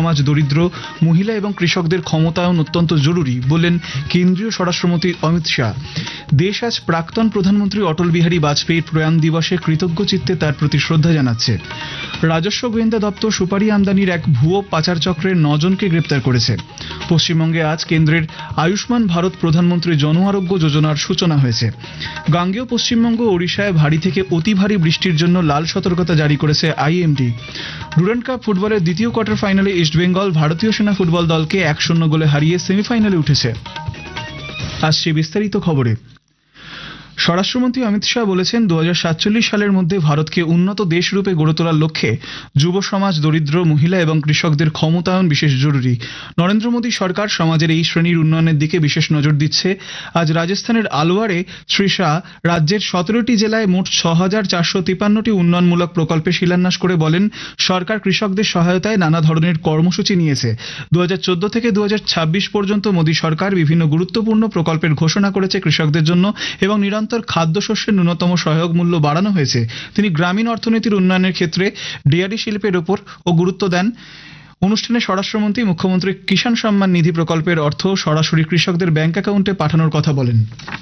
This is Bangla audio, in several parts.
সমাজ, দরিদ্র মহিলা এবং কৃষকদের ক্ষমতায়ন অত্যন্ত জরুরি বললেন কেন্দ্রীয় স্বরাষ্ট্রমন্ত্রী অমিত শাহ। দেশ আজ প্রাক্তন প্রধানমন্ত্রী অটল বিহারী বাজপেয়ীর প্রয়াণ দিবসে কৃতজ্ঞ চিত্তে তার প্রতি শ্রদ্ধা জানাচ্ছে। রাজস্ব গোয়েন্দা দপ্তর সুপারি আমদানির এক ভুয়ো পাচার চক্রের 9 জনকে গ্রেপ্তার করেছে। পশ্চিমবঙ্গে আজ কেন্দ্রের আয়ুষ্মান ভারত প্রধানমন্ত্রী জন আরোগ্য যোজনার সূচনা হয়েছে। গাঙ্গেয় পশ্চিমবঙ্গ ও ওড়িশায় ভারী থেকে অতি ভারী বৃষ্টির জন্য লাল সতর্কতা জারি করেছে আইএমডি। ডুরান্ড কাপ ফুটবলের দ্বিতীয় কোয়ার্টার ফাইনালে ইস্টবেঙ্গল ভারতীয় সেনা ফুটবল দলকে 1-0 গোলে হারিয়ে সেমিফাইনালে উঠেছে। আসছে বিস্তারিত খবরে। স্বরাষ্ট্রমন্ত্রী অমিত শাহ বলেছেন 2047 সালের মধ্যে ভারতকে উন্নত দেশ রূপে গড়ে তোলার লক্ষ্যে যুব সমাজ, দরিদ্র মহিলা এবং কৃষকদের ক্ষমতায়ন বিশেষ জরুরি। নরেন্দ্র মোদী সরকার সমাজের এই শ্রেণীর উন্নয়নের দিকে বিশেষ নজর দিচ্ছে। আজ রাজস্থানের আলওয়ারে শ্রী শাহ রাজ্যের 17টি জেলায় মোট 6453টি উন্নয়নমূলক প্রকল্পে শিলান্যাস করে বলেন, সরকার কৃষকদের সহায়তায় নানা ধরনের কর্মসূচি নিয়েছে। 2014 থেকে 2026 পর্যন্ত মোদী সরকার বিভিন্ন গুরুত্বপূর্ণ প্রকল্পের ঘোষণা করেছে কৃষকদের জন্য এবং নিরন্তর খাদ্যশস্যের ন্যূনতম সহায়ক মূল্য বাড়ানো হয়েছে। তিনি গ্রামীণ অর্থনীতির উন্নয়নের ক্ষেত্রে ডেয়ারি শিল্পের ওপর গুরুত্ব দেন। অনুষ্ঠানে স্বরাষ্ট্রমন্ত্রী মুখ্যমন্ত্রী কিষাণ সম্মান নিধি প্রকল্পের অর্থ সরাসরি কৃষকদের ব্যাংক অ্যাকাউন্টে পাঠানোর কথা বলেন।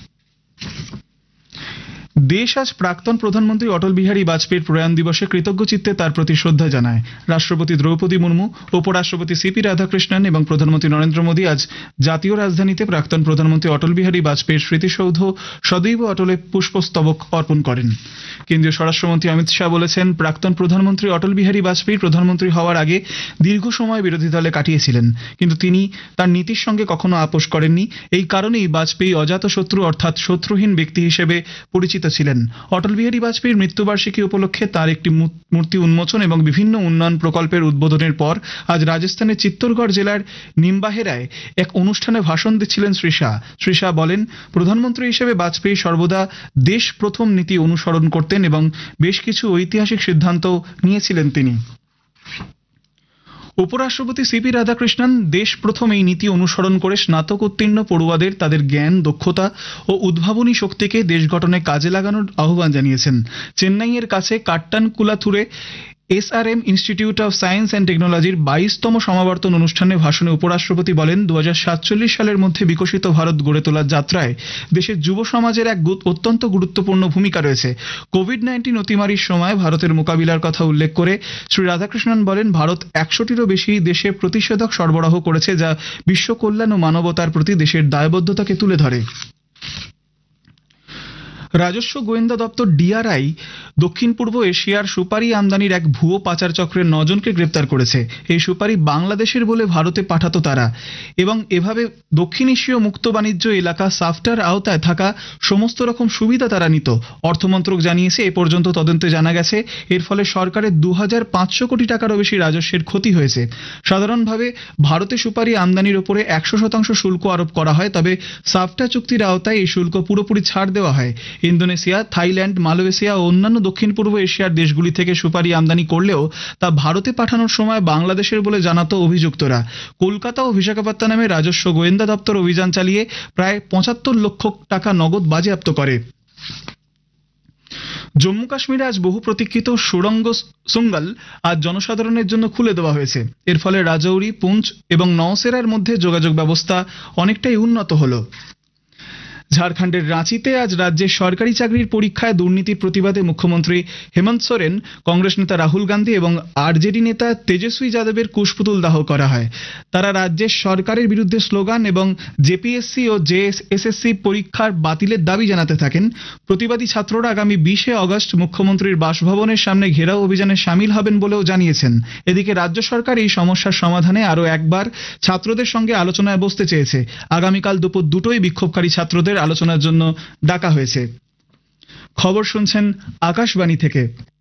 দেশ আজ প্রাক্তন প্রধানমন্ত্রী অটল বিহারী বাজপেয়ীর প্রয়াণ দিবসে কৃতজ্ঞ চিত্তে তার প্রতি শ্রদ্ধা জানায়। রাষ্ট্রপতি দ্রৌপদী মুর্মু, উপরাষ্ট্রপতি সিপি রাধাকৃষ্ণন এবং প্রধানমন্ত্রী নরেন্দ্র মোদী আজ জাতীয় রাজধানীতে প্রাক্তন প্রধানমন্ত্রী অটল বিহারী বাজপেয়ীর স্মৃতিসৌধ সদৈব অটলে পুষ্পস্তবক অর্পণ করেন। কেন্দ্রীয় স্বরাষ্ট্রমন্ত্রী অমিত শাহ বলেছেন, প্রাক্তন প্রধানমন্ত্রী অটল বিহারী বাজপেয়ী প্রধানমন্ত্রী হওয়ার আগে দীর্ঘ সময় বিরোধী দলে কাটিয়েছিলেন, কিন্তু তিনি তার নীতির সঙ্গে কখনো আপোষ করেননি। এই কারণেই বাজপেয়ী অজাতশত্রু অর্থাৎ শত্রুহীন ব্যক্তি হিসেবে পরিচিত ছিলেন। অটল বিহারী বাজপেয়ীর মৃত্যুবার্ষিকী উপলক্ষে তার একটি মূর্তি উন্মোচন এবং বিভিন্ন উন্নয়ন প্রকল্পের উদ্বোধনের পর আজ রাজস্থানের চিত্তরগড় জেলার নিম্বাহেরায় এক অনুষ্ঠানে ভাষণ দিচ্ছিলেন শ্রী শাহ। শ্রী শাহ বলেন, প্রধানমন্ত্রী হিসেবে বাজপেয়ী সর্বদা দেশ প্রথম নীতি অনুসরণ করতেন এবং বেশ কিছু ঐতিহাসিক সিদ্ধান্ত নিয়েছিলেন তিনি। উপরাষ্ট্রপতি সিপি রাধাকৃষ্ণন দেশ প্রথম এই নীতি অনুসরণ করে স্নাতক উত্তীর্ণ পড়ুয়াদের তাদের জ্ঞান, দক্ষতা ও উদ্ভাবনী শক্তিকে দেশ গঠনে কাজে লাগানোর আহ্বান জানিয়েছেন। চেন্নাইয়ের কাছে কাট্টানকুলাথুরে SRM institute of science and টেকনোলজির 22তম সমাবর্তন অনুষ্ঠানে ভাষণে উপরাষ্ট্রপতি বলেন, 2047 সালের মধ্যে বিকশিত ভারত গড়ে তোলার যাত্রায় দেশের যুব সমাজের এক অত্যন্ত গুরুত্বপূর্ণ ভূমিকা রয়েছে। কোভিড-19 অতিমারির সময় ভারতের মোকাবিলার কথা উল্লেখ করে শ্রী রাধাকৃষ্ণন বলেন, ভারত 100টিরও বেশি দেশে প্রতিষেধক সরবরাহ করেছে, যা বিশ্ব কল্যাণ ও মানবতার প্রতি দেশের দায়বদ্ধতাকে তুলে ধরে। রাজস্ব গোয়েন্দা দপ্তর DRI দক্ষিণ পূর্ব এশিয়ার সুপারি আমদানির এক ভুয়ো পাচার চক্রের 9 জনকে গ্রেপ্তার করেছে। এই সুপারি বাংলাদেশের বলে ভারতে পাঠাতো তারা এবং এভাবে দক্ষিণ এশীয় মুক্ত বাণিজ্য এলাকা সাফটার আওতায় থাকা সমস্ত রকম সুবিধা তারা নিত। অর্থমন্ত্রক জানিয়েছে, এ পর্যন্ত তদন্তে জানা গেছে এর ফলে সরকারের 2500 কোটি টাকারও বেশি রাজস্বের ক্ষতি হয়েছে। সাধারণভাবে ভারতে সুপারি আমদানির ওপরে 100% শুল্ক আরোপ করা হয়, তবে সাফটা চুক্তির আওতায় এই শুল্ক পুরোপুরি ছাড় দেওয়া হয়। ইন্দোনেশিয়া, থাইল্যান্ড, মালয়েশিয়া ও অন্যান্য দক্ষিণ পূর্ব এশিয়ার দেশগুলি থেকে সুপারি আমদানি করলেও তা ভারতে পাঠানোর সময় বাংলাদেশের বলে জানাতো অভিযুক্তরা। কলকাতা ও বিশাখাপত্তনমে রাজস্ব গোয়েন্দা দপ্তর অভিযান চালিয়ে প্রায় 75 লক্ষ টাকা নগদ বাজেয়াপ্ত করে। জম্মু কাশ্মীরে আজ বহু প্রতীক্ষিত সুড়ঙ্গ সুঙ্গল আজ জনসাধারণের জন্য খুলে দেওয়া হয়েছে। এর ফলে রাজৌরি, পুঞ্চ এবং নওশেরার মধ্যে যোগাযোগ ব্যবস্থা অনেকটাই উন্নত হলো। ঝাড়খণ্ডের রাঁচিতে আজ রাজ্যের সরকারি চাকরির পরীক্ষায় দুর্নীতির প্রতিবাদে মুখ্যমন্ত্রী হেমন্ত সোরেন, কংগ্রেস নেতা রাহুল গান্ধী এবং RJD নেতা তেজস্বী যাদবের কুশপুতুল দাহ করা হয়। তারা রাজ্যের সরকারের বিরুদ্ধে স্লোগান এবং JPSC ও JSSC পরীক্ষার বাতিলের দাবি জানাতে থাকেন। প্রতিবাদী ছাত্ররা আগামী 20 আগস্ট মুখ্যমন্ত্রীর বাসভবনের সামনে ঘেরাও অভিযানে সামিল হবেন বলেও জানিয়েছেন। এদিকে রাজ্য সরকার এই সমস্যার সমাধানে আরও একবার ছাত্রদের সঙ্গে আলোচনায় বসতে চেয়েছে। আগামীকাল দুপুর 2টোয় বিক্ষোভকারী ছাত্রদের আলোচনার জন্য ডাকা হয়েছে। খবর শুনছেন আকাশবাণী থেকে।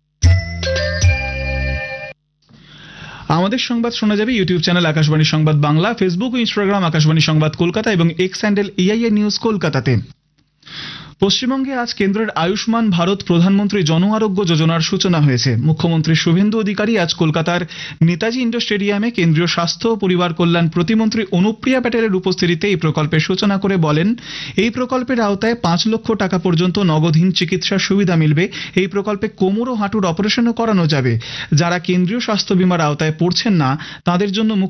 আমাদের সংবাদ শোনা যাবে ইউটিউব চ্যানেল আকাশবাণী সংবাদ বাংলা, ফেসবুক ও ইনস্টাগ্রাম আকাশবাণী সংবাদ কলকাতা এবং এক্স হ্যান্ডেল AIA নিউজ কলকাতাতে। পশ্চিমবঙ্গে আজ কেন্দ্রের আয়ুষ্মান ভারত প্রধানমন্ত্রী জন আরোগ্য যোজনার সূচনা হয়েছে। মুখ্যমন্ত্রী শুভেন্দু অধিকারী আজ কলকাতার নেতাজি ইন্ডোর স্টেডিয়ামে কেন্দ্রীয় স্বাস্থ্য ও পরিবার কল্যাণ প্রতিমন্ত্রী অনুপ্রিয়া প্যাটেলের উপস্থিতিতে এই প্রকল্পের সূচনা করে বলেন, এই প্রকল্পের আওতায় 5 লক্ষ টাকা পর্যন্ত নগদহীন চিকিৎসার সুবিধা মিলবে। এই প্রকল্পে কোমর ও হাঁটুর অপারেশনও করানো যাবে। যারা কেন্দ্রীয় স্বাস্থ্য বীমার আওতায় পড়ছেন না তাদের জন্য